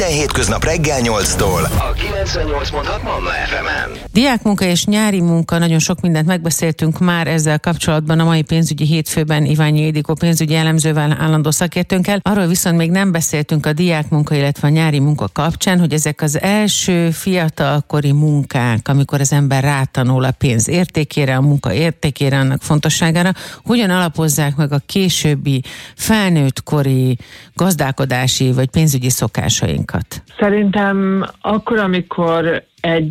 Minden hétköznap reggel 8-tól a 98.6 Manna FM-en. Diákmunka és nyári munka, nagyon sok mindent megbeszéltünk már ezzel kapcsolatban a mai pénzügyi hétfőben Iványi Ildikó pénzügyi elemzővel, állandó szakértőnkkel. Arról viszont még nem beszéltünk a diákmunka, illetve a nyári munka kapcsán, hogy ezek az első fiatalkori munkák, amikor az ember rátanul a pénz értékére, a munka értékére, annak fontosságára, hogyan alapozzák meg a későbbi felnőttkori gazdálkodási vagy pénzügyi szokásainkat? Szerintem akkor, amikor egy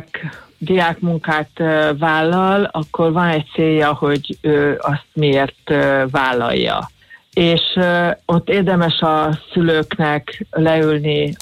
diák munkát vállal, akkor van egy célja, hogy ő azt miért vállalja. És ott érdemes a szülőknek leülni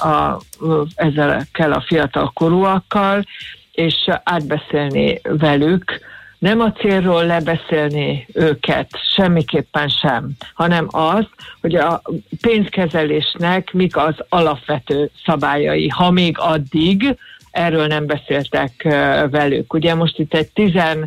ezekkel a fiatal korúakkal, és átbeszélni velük, nem a célról lebeszélni őket, semmiképpen sem, hanem az, hogy a pénzkezelésnek mik az alapvető szabályai, ha még addig erről nem beszéltek velük. Ugye most itt egy 16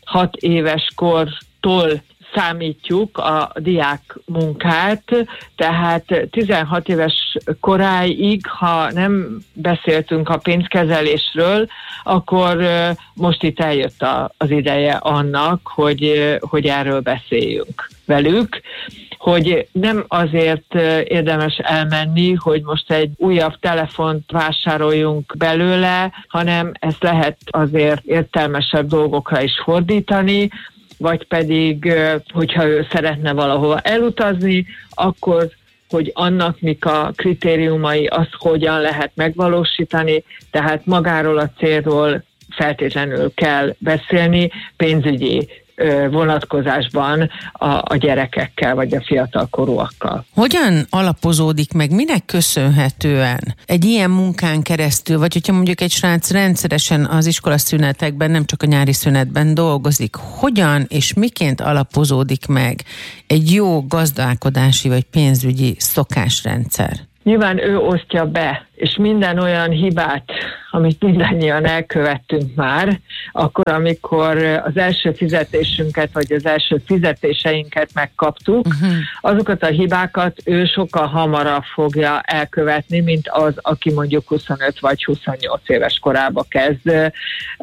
éves kortól számítjuk a diák munkát, tehát 16 éves koráig, ha nem beszéltünk a pénzkezelésről, akkor most itt eljött az ideje annak, hogy erről beszéljünk velük, hogy nem azért érdemes elmenni, hogy most egy újabb telefont vásároljunk belőle, hanem ezt lehet azért értelmesebb dolgokra is fordítani, vagy pedig, hogyha ő szeretne valahova elutazni, akkor, hogy annak mik a kritériumai, azt hogyan lehet megvalósítani, tehát magáról a célról feltétlenül kell beszélni pénzügyi vonatkozásban a gyerekekkel, vagy a fiatalkorúakkal. Hogyan alapozódik meg, minek köszönhetően egy ilyen munkán keresztül, vagy hogyha mondjuk egy srác rendszeresen az iskolaszünetekben, nem csak a nyári szünetben dolgozik, hogyan és miként alapozódik meg egy jó gazdálkodási vagy pénzügyi szokásrendszer? Nyilván ő osztja be, és minden olyan hibát, amit mindannyian elkövettünk már, akkor, amikor az első fizetésünket, vagy az első fizetéseinket megkaptuk, azokat a hibákat ő sokkal hamarabb fogja elkövetni, mint az, aki mondjuk 25 vagy 28 éves korába kezd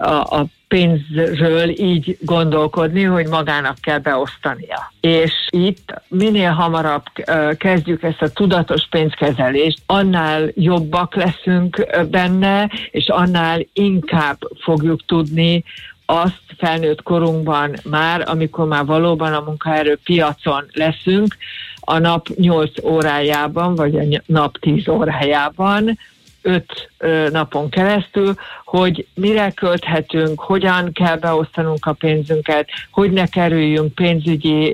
a pénzről így gondolkodni, hogy magának kell beosztania. És itt minél hamarabb kezdjük ezt a tudatos pénzkezelést, annál jobbak leszünk benne, és annál inkább fogjuk tudni azt felnőtt korunkban már, amikor már valóban a munkaerőpiacon leszünk, a nap 8 órájában, vagy a nap 10 órájában, 5 napon keresztül, hogy mire költhetünk, hogyan kell beosztanunk a pénzünket, hogy ne kerüljünk pénzügyi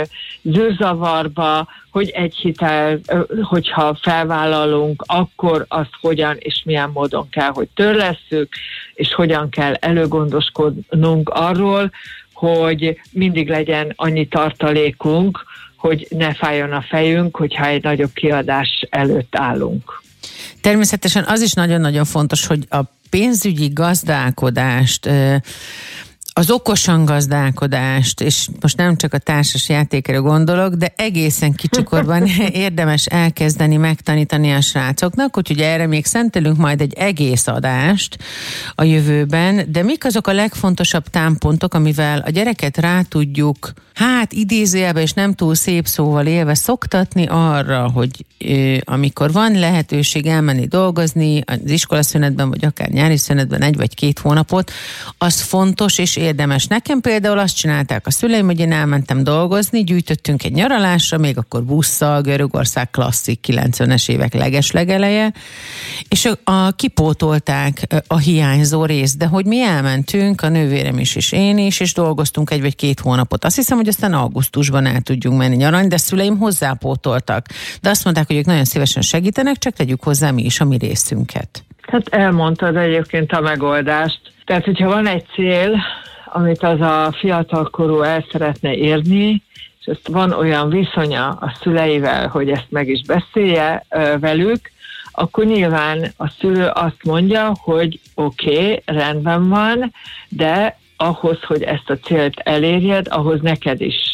zűrzavarba, hogy egy hitel, hogyha felvállalunk, akkor azt hogyan és milyen módon kell, hogy törlesszük, és hogyan kell előgondoskodnunk arról, hogy mindig legyen annyi tartalékunk, hogy ne fájjon a fejünk, hogyha egy nagyobb kiadás előtt állunk. Természetesen az is nagyon-nagyon fontos, hogy a pénzügyi gazdálkodást, az okosan gazdálkodást, és most nem csak a társas játékra gondolok, de egészen kicsikorban érdemes elkezdeni megtanítani a srácoknak, úgyhogy erre még szentelünk majd egy egész adást a jövőben, de mik azok a legfontosabb támpontok, amivel a gyereket rá tudjuk, idézőjelben és nem túl szép szóval élve szoktatni arra, hogy amikor van lehetőség elmenni dolgozni az iskolaszünetben, vagy akár nyári szünetben 1 vagy 2 hónapot, az fontos és érdemes. Nekem például azt csinálták a szüleim, hogy én elmentem dolgozni, gyűjtöttünk egy nyaralásra, még akkor busszal, Görögország klasszik 90-es évek legeslegeleje, és kipótolták a hiányzó részt, de hogy mi elmentünk, a nővérem is és én is, és dolgoztunk 1 vagy 2 hónapot. Azt hiszem, hogy aztán augusztusban el tudjunk menni nyaralni, de szüleim hozzápótoltak. De azt mondták, hogy ők nagyon szívesen segítenek, csak tegyük hozzá mi is a mi részünket. Hát elmondtad egyébként a megoldást. Tehát, hogyha van egy cél, amit az a fiatalkorú el szeretne érni, és ezt van olyan viszonya a szüleivel, hogy ezt meg is beszélje velük, akkor nyilván a szülő azt mondja, hogy oké, rendben van, de ahhoz, hogy ezt a célt elérjed, ahhoz neked is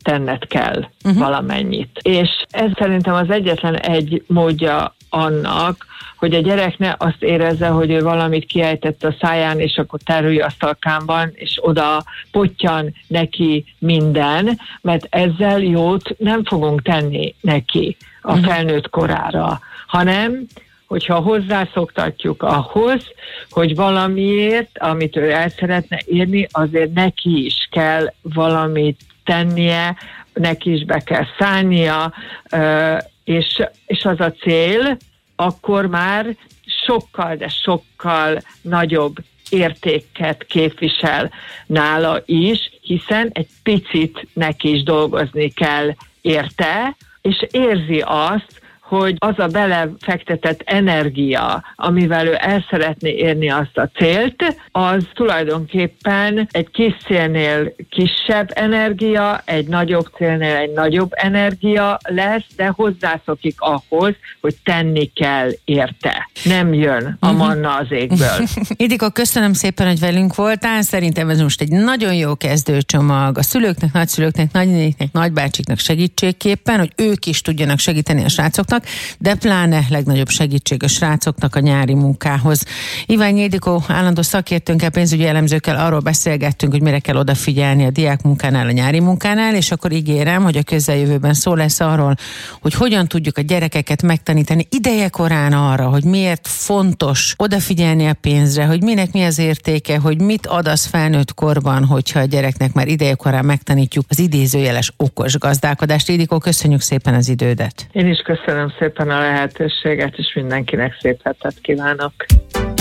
tenned kell valamennyit. És ez szerintem az egyetlen egy módja annak, hogy a gyerek ne azt érezze, hogy ő valamit kiejtett a száján, és akkor terülőasztalkán van, és oda pottyan neki minden, mert ezzel jót nem fogunk tenni neki a felnőtt korára, hanem hogyha hozzászoktatjuk ahhoz, hogy valamiért, amit ő el szeretne érni, azért neki is kell valamit tennie, neki is be kell szállnia, és az a cél, akkor már sokkal, de sokkal nagyobb értéket képvisel nála is, hiszen egy picit neki is dolgozni kell érte, és érzi azt, hogy az a belefektetett energia, amivel ő el szeretné érni azt a célt, az tulajdonképpen egy kis célnél kisebb energia, egy nagyobb célnél egy nagyobb energia lesz, de hozzászokik ahhoz, hogy tenni kell érte. Nem jön a manna az égből. Ildikó, köszönöm szépen, hogy velünk voltál. Szerintem ez most egy nagyon jó kezdőcsomag a szülőknek, nagyszülőknek, nagynéniknek, nagybácsiknak segítségképpen, hogy ők is tudjanak segíteni a srácoknak, de pláne legnagyobb segítség a srácoknak a nyári munkához. Iványi Ildikó állandó szakértőnkkel, pénzügyi elemzőkkel arról beszélgettünk, hogy mire kell odafigyelni a diákmunkánál, a nyári munkánál, és akkor ígérem, hogy a közeljövőben szó lesz arról, hogy hogyan tudjuk a gyerekeket megtanítani idejekorán arra, hogy miért fontos odafigyelni a pénzre, hogy minek mi az értéke, hogy mit ad az felnőtt korban, hogyha a gyereknek már idejekorán megtanítjuk az idézőjeles okos gazdálkodást. Ildikó, köszönjük szépen az idődet. Én is köszönöm szépen a lehetőséget, és mindenkinek szép hetet kívánok.